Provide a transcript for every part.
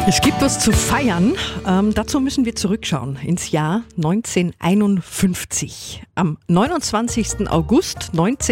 Es gibt was zu feiern. Dazu müssen wir zurückschauen ins Jahr 1951. Am 29. August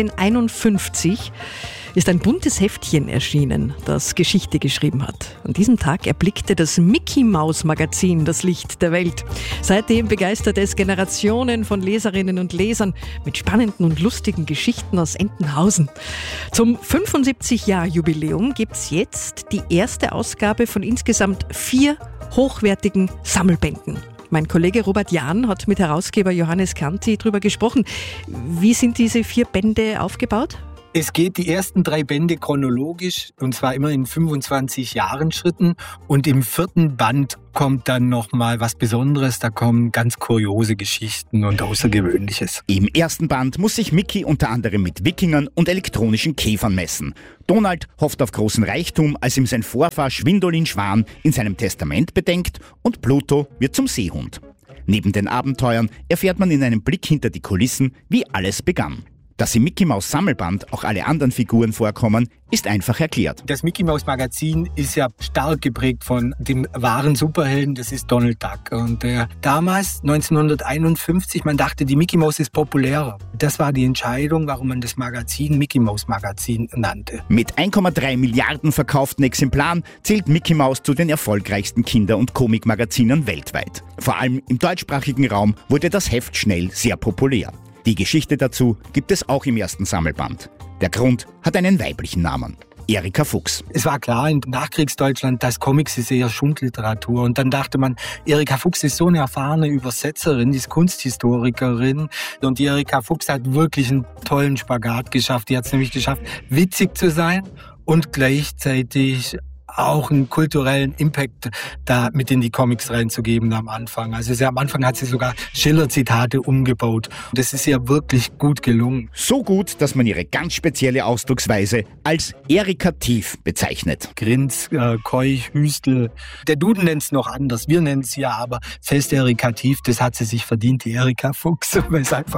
1951 ist ein buntes Heftchen erschienen, das Geschichte geschrieben hat. An diesem Tag erblickte das Mickey-Maus-Magazin das Licht der Welt. Seitdem begeisterte es Generationen von Leserinnen und Lesern mit spannenden und lustigen Geschichten aus Entenhausen. Zum 75-Jahr-Jubiläum gibt's jetzt die erste Ausgabe von insgesamt 4 hochwertigen Sammelbänden. Mein Kollege Robert Jahn hat mit Herausgeber Johannes Kanti darüber gesprochen. Wie sind diese 4 Bände aufgebaut? Es geht die ersten 3 Bände chronologisch, und zwar immer in 25 Jahren Schritten. Und im 4. Band kommt dann nochmal was Besonderes. Da kommen ganz kuriose Geschichten und Außergewöhnliches. Im ersten Band muss sich Mickey unter anderem mit Wikingern und elektronischen Käfern messen. Donald hofft auf großen Reichtum, als ihm sein Vorfahr Schwindolin Schwan in seinem Testament bedenkt, und Pluto wird zum Seehund. Neben den Abenteuern erfährt man in einem Blick hinter die Kulissen, wie alles begann. Dass im Mickey-Maus-Sammelband auch alle anderen Figuren vorkommen, ist einfach erklärt. Das Mickey-Maus-Magazin ist ja stark geprägt von dem wahren Superhelden, das ist Donald Duck. Und damals, 1951, man dachte, die Mickey-Maus ist populärer. Das war die Entscheidung, warum man das Magazin Mickey-Maus-Magazin nannte. Mit 1,3 Milliarden verkauften Exemplaren zählt Mickey Maus zu den erfolgreichsten Kinder- und Comicmagazinen weltweit. Vor allem im deutschsprachigen Raum wurde das Heft schnell sehr populär. Die Geschichte dazu gibt es auch im ersten Sammelband. Der Grund hat einen weiblichen Namen: Erika Fuchs. Es war klar in Nachkriegsdeutschland, dass Comics ist eher Schundliteratur. Und dann dachte man, Erika Fuchs ist so eine erfahrene Übersetzerin, die ist Kunsthistorikerin. Und die Erika Fuchs hat wirklich einen tollen Spagat geschafft. Die hat es nämlich geschafft, witzig zu sein und gleichzeitig auch einen kulturellen Impact da mit in die Comics reinzugeben am Anfang. Also am Anfang hat sie sogar Schiller-Zitate umgebaut. Das ist ihr wirklich gut gelungen. So gut, dass man ihre ganz spezielle Ausdrucksweise als erikativ bezeichnet. Grins, Keuch, Hüstel. Der Duden nennt es noch anders. Wir nennen es ja aber fest erikativ. Das hat sie sich verdient, die Erika Fuchs, weil es einfach